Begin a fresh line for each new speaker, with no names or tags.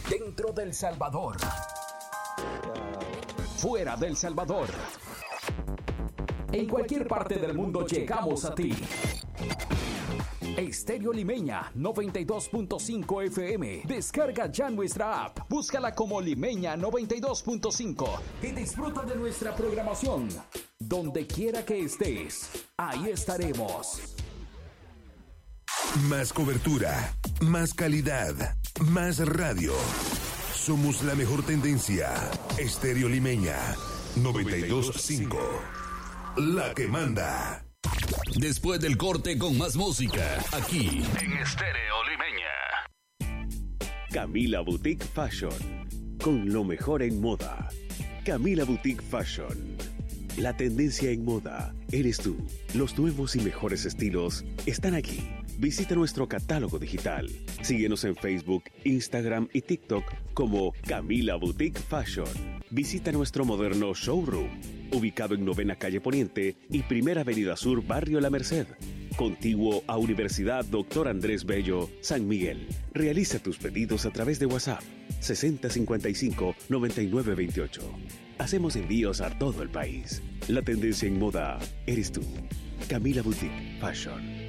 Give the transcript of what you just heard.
Dentro del Salvador. Fuera del Salvador. En cualquier parte del mundo llegamos a ti. Estéreo Limeña 92.5 FM. Descarga ya nuestra app. Búscala como Limeña 92.5 y disfruta de nuestra programación. Donde quiera que estés, ahí estaremos.
Más cobertura, más calidad, más radio. Somos la mejor tendencia. Estéreo Limeña 92.5. La que manda.
Después del corte con más música, aquí en Estéreo Limeña.
Camila Boutique Fashion, con lo mejor en moda. Camila Boutique Fashion. La tendencia en moda eres tú. Los nuevos y mejores estilos están aquí. Visita nuestro catálogo digital. Síguenos en Facebook, Instagram y TikTok como Camila Boutique Fashion. Visita nuestro moderno showroom, ubicado en 9ª Calle Poniente y 1ª Avenida Sur, Barrio La Merced, contiguo a Universidad Dr. Andrés Bello, San Miguel. Realiza tus pedidos a través de WhatsApp 6055-9928. Hacemos envíos a todo el país. La tendencia en moda eres tú. Camila Boutique Fashion.